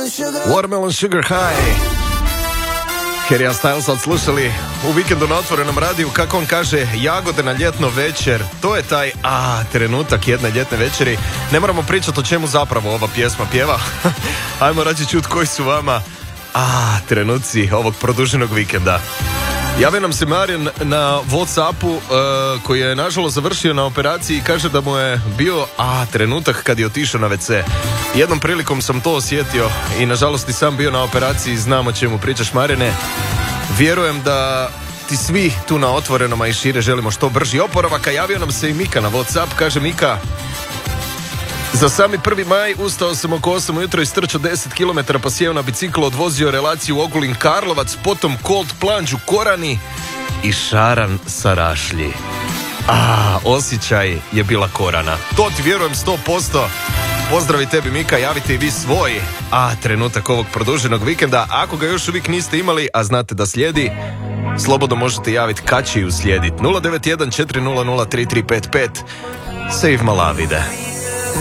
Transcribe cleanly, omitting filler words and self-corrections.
Watermelon Sugar High. Harry Styles odslušali u Vikendu na otvorenom radiju, kako on kaže, jagode na ljetno večer. To je taj trenutak jedne ljetne večeri. Ne moramo pričati o čemu zapravo ova pjesma pjeva. Ajmo rađe čuti koji su vama trenuci ovog produženog vikenda. Javio nam se Marijan na Whatsappu koji je nažalost završio na operaciji i kaže da mu je bio trenutak kad je otišao na WC. Jednom prilikom sam to osjetio i nažalost i sam bio na operaciji, znam o čemu pričaš, Marijane. Vjerujem da ti svi tu na otvorenom, a i šire, želimo što brži oporavak. A javio nam se i Mika na Whatsapp, kaže Mika: za sami 1. maj ustao sam oko 8 ujutro i strčao 10 km, pa sjeo na biciklo, odvozio relaciju Ogulin Karlovac, potom Cold Plunge u Korani i šaran sa Rašlji. Osjećaj je bila Korana. To ti vjerujem 100%. Pozdravi tebi, Mika, javite i vi svoj trenutak ovog produženog vikenda. Ako ga još uvijek niste imali, a znate da slijedi, slobodno možete javiti kad će ju slijediti. 091 400 3355. Save Malavide.